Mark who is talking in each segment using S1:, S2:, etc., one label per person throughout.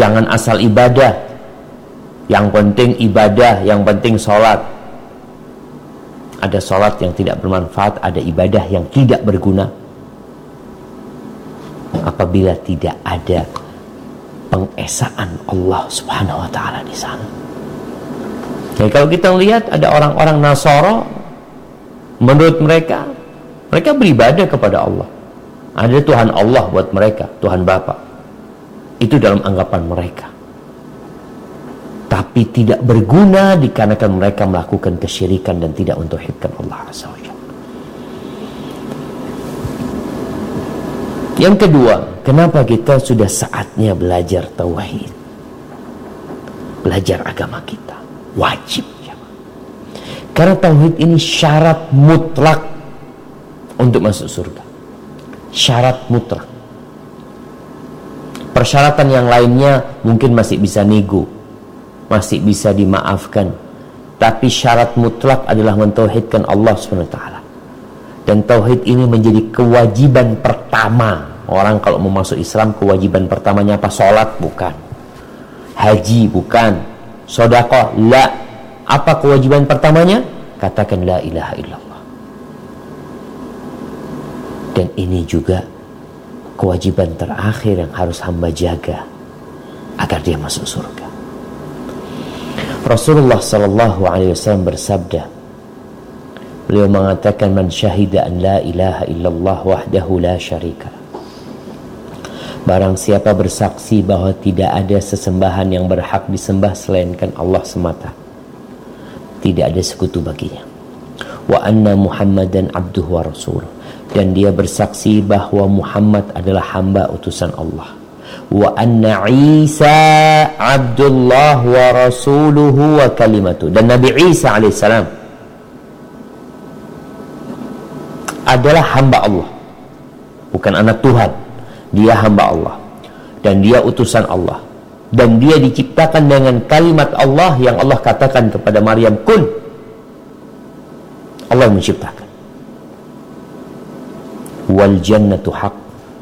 S1: Jangan asal ibadah. Yang penting ibadah, yang penting sholat. Ada sholat yang tidak bermanfaat, ada ibadah yang tidak berguna apabila tidak ada pengesaan Allah Subhanahu wa ta'ala di sana. Jadi kalau kita lihat ada orang-orang Nasara, menurut mereka beribadah kepada Allah. Ada Tuhan Allah buat mereka, Tuhan Bapa. Itu dalam anggapan mereka. Tapi tidak berguna dikarenakan mereka melakukan kesyirikan dan tidak mentauhidkan Allah Azza wa Jalla. Yang kedua, kenapa kita sudah saatnya belajar tauhid? Belajar agama kita. Wajib. Karena tauhid ini syarat mutlak untuk masuk surga. Syarat mutlak. Persyaratan yang lainnya mungkin masih bisa nego, masih bisa dimaafkan. Tapi syarat mutlak adalah mentauhidkan Allah SWT. Dan tauhid ini menjadi kewajiban pertama. Orang kalau mau masuk Islam, kewajiban pertamanya apa? Sholat? Bukan. Haji? Bukan. Sedekah? La. Apa kewajiban pertamanya? Katakan la ilaha illallah. Dan ini juga kewajiban terakhir yang harus hamba jaga agar dia masuk surga. Rasulullah SAW bersabda, beliau mengatakan, man syahida an la ilaha illallah wahdahu la syarika. Barang siapa bersaksi bahwa tidak ada sesembahan yang berhak disembah selainkan Allah semata, tidak ada sekutu baginya, wa anna Muhammadan abduhu wa rasuluh, dan dia bersaksi bahwa Muhammad adalah hamba utusan Allah, wa anna Isa abdullah wa rasuluhu wa kalimatu, dan Nabi Isa alaihissalam adalah hamba Allah, bukan anak Tuhan. Dia hamba Allah dan dia utusan Allah, dan dia diciptakan dengan kalimat Allah yang Allah katakan kepada Maryam, kun. Allah menciptakan. Wal jannatu haq,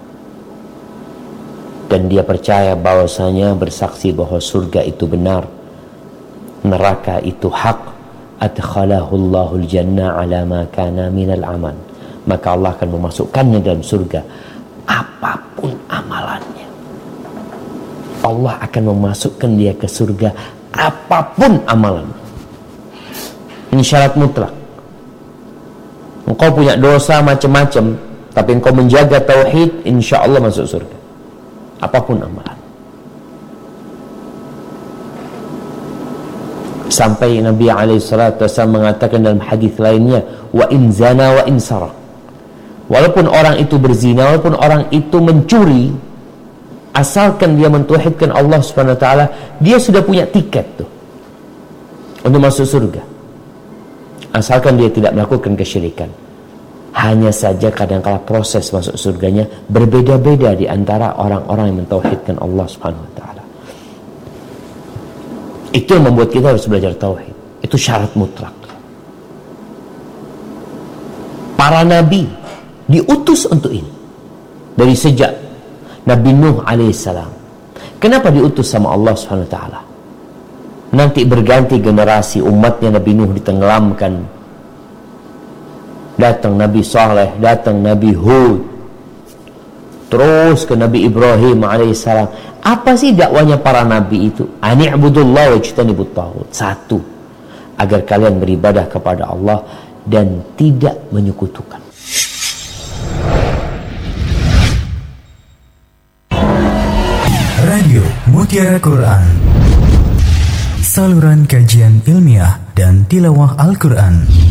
S1: dan dia percaya bahwasanya bersaksi bahwa surga itu benar, neraka itu hak. Adkhalahu Allahul jannah ala ma kana minal aman, maka Allah akan memasukkannya dalam surga apapun amalannya. Allah akan memasukkan dia ke surga apapun amalannya. Ini syarat mutlak. Engkau punya dosa macam-macam, tapi engkau menjaga tauhid, insya Allah masuk surga apapun amalan. Sampai Nabi SAW mengatakan dalam hadis lainnya, wa in zana wa in sarak, walaupun orang itu berzina, walaupun orang itu mencuri, asalkan dia mentauhidkan Allah Subhanahu wa ta'ala, dia sudah punya tiket tuh untuk masuk surga. Asalkan dia tidak melakukan kesyirikan. Hanya saja kadang-kala proses masuk surganya berbeda-beda di antara orang-orang yang mentauhidkan Allah Subhanahu wa ta'ala. Itu yang membuat kita harus belajar tauhid. Itu syarat mutlak. Para nabi diutus untuk ini dari sejak Nabi Nuh alaihissalam. Kenapa diutus sama Allah Subhanahu wa ta'ala? Nanti berganti generasi, umatnya Nabi Nuh ditenggelamkan, datang Nabi Saleh, datang Nabi Hud, terus ke Nabi Ibrahim alaihissalam. Apa sih dakwanya para nabi itu? Ani'budullah wajtanibut taghut. Satu, agar kalian beribadah kepada Allah dan tidak menyekutukan.
S2: Radio Mutiara Quran, saluran kajian ilmiah dan tilawah Al-Quran.